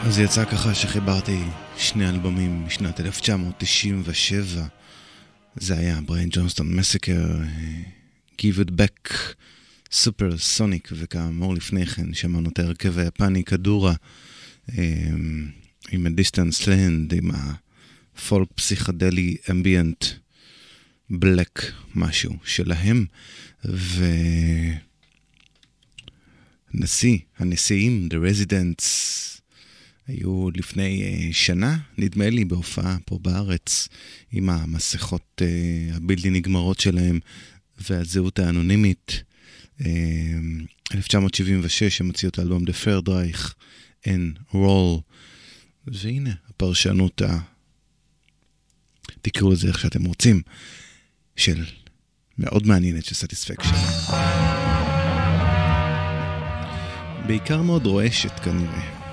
אז יצא ככה שחיברתי שני אלבומים משנת 1997. זה היה בריין ג'ונסטון מסקר, Give It Back, סופר סוניק, וכאמור לפני כן שמענו את ההרכב היפני קדורה, עם ה-Distance Land, עם הפולק פסיכדלי אמביאנט בלק משהו שלהם, הנשיאים, The Residents, היו לפני שנה, נדמה לי, בהופעה פה בארץ, עם המסכות הבלתי נגמרות שלהם, והזהות האנונימית. 1976 הם הוציאו את האלבום The Third Reich and Roll, והנה הפרשנות, תקראו לזה איך שאתם רוצים, של מאוד מעניינת של Satisfaction. בעיקר מאוד רועשת כנראה.